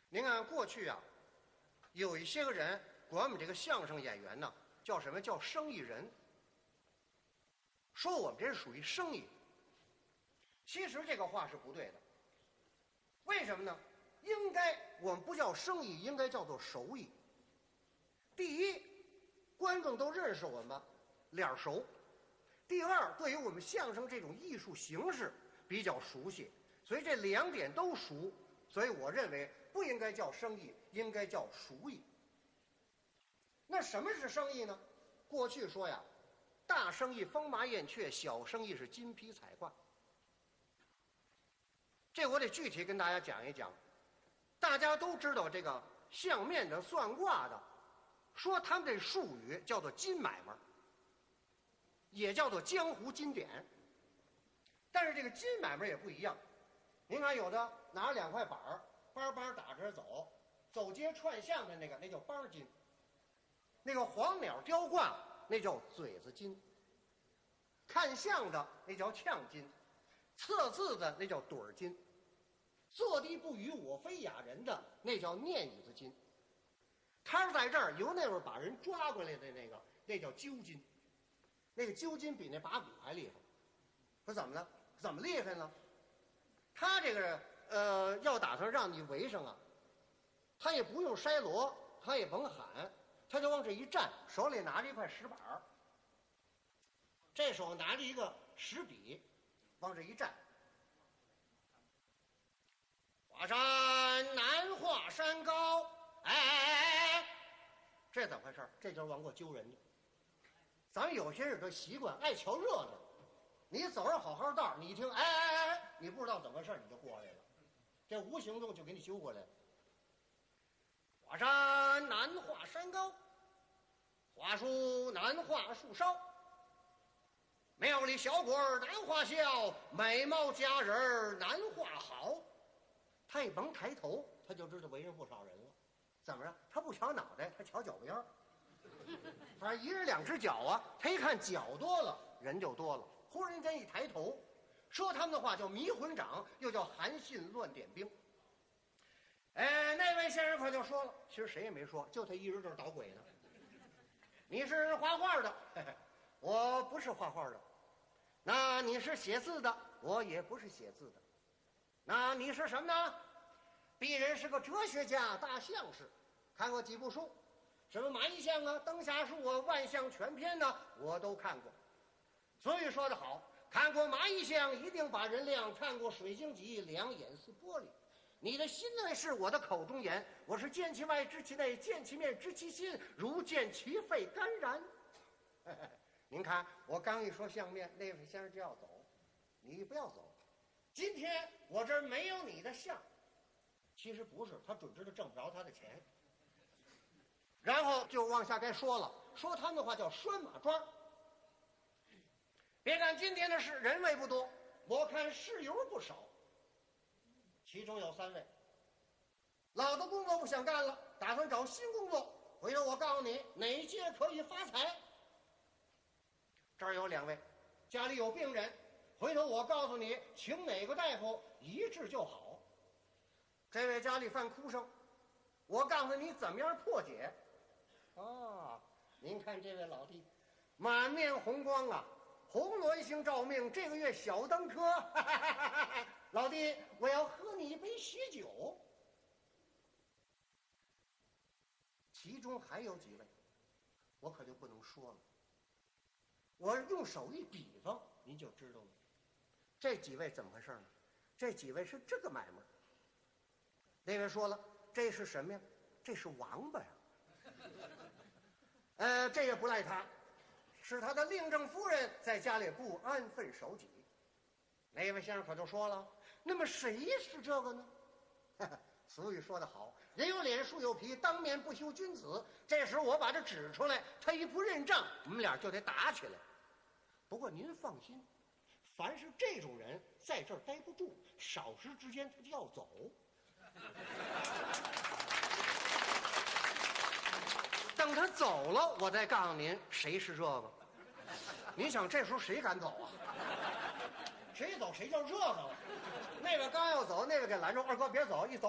您看过去啊，有一些个人管我们这个相声演员呢，叫什么？叫生意人。说我们这是属于生意。其实这个话是不对的。为什么呢？应该我们不叫生意，应该叫做手艺。第一，观众都认识我们，脸熟；第二，对于我们相声这种艺术形式比较熟悉，所以这两点都熟。所以我认为不应该叫生意，应该叫熟艺。那什么是生意呢？过去说呀，大生意风马燕雀，小生意是金皮彩挂。这我得具体跟大家讲一讲。大家都知道这个相面的、算卦的，说他们这术语叫做金买卖，也叫做江湖金典。但是这个金买卖也不一样。您看，有的拿着2块板儿，梆梆打着走，走街串巷的那叫梆金；那个黄鸟雕挂，那叫嘴子金；看相的那叫呛金；测字的那叫盹儿金；坐地不语我非哑人的那叫念语子金。摊儿在这儿，由那边把人抓过来的那叫揪金。那个揪金比那把鼓还厉害。说怎么了？怎么厉害呢？他这个要打算让你围上啊，他也不用筛锣，他也甭喊，他就往这一站，手里拿着一块石板儿，这手拿着一个石笔，往这一站。华山难华山高，哎，这怎么回事？这就是往过揪人家。咱们有些人都习惯爱瞧热闹。你走着好好道，你一听哎，你不知道怎么回事，你就过来了，这无形中就给你揪过来了。华山难画山高，华树难画树梢，庙里小鬼难画笑，美貌佳人难画好。他一甭抬头，他就知道围上不少人了。怎么着？他不瞧脑袋，他瞧脚边儿。反正一人2只脚啊，他一看脚多了，人就多了。忽然间一抬头，说他们的话叫迷魂掌，又叫韩信乱点兵。那位先生可就说了，其实谁也没说，就他一人这儿捣鬼呢。你是画画的，我不是画画的。那你是写字的，我也不是写字的。那你是什么呢？鄙人是个哲学家、大相士，看过几部书，什么《蚂蚁相》啊、《灯下树》啊、《万象全篇》呢，我都看过。所以说得好，看过蚂蚁相一定把人亮，看过水晶脊两眼似玻璃。你的心内是我的口中言，我是见其外知其内，见其面知其心，如见其肺肝然。您看我刚一说相面，那位先生就要走，你不要走，今天我这儿没有你的相。其实不是，他准知道挣不着他的钱。然后就往下该说了，说他们的话叫拴马桩。别看今天的事人位不多，我看事友不少，其中有3位老的工作不想干了，打算找新工作。回头我告诉你哪一届可以发财。这儿有2位家里有病人，回头我告诉你请哪个大夫一治就好。这位家里犯哭声，我告诉你怎么样破解。您看这位老弟满面红光啊，红鸾星照命，这个月小登科。老弟，我要喝你一杯喜酒。其中还有几位我可就不能说了，我用手一比方您就知道了。这几位怎么回事呢？这几位是这个买卖。那位说了，这是什么呀？这是王八呀。这也不赖他，是他的令正夫人在家里不安分守己。那位先生可就说了，那么谁是这个呢？俗语说得好，人有脸树有皮，当面不修君子。这时我把这指出来，他一不认账，我们俩就得打起来。不过您放心，凡是这种人在这儿待不住，少时之间他就要走。等他走了，我再告诉您谁是这个。您想这时候谁敢走啊？谁走谁就这个了。那个刚要走，那个给拦住，二哥别走，一走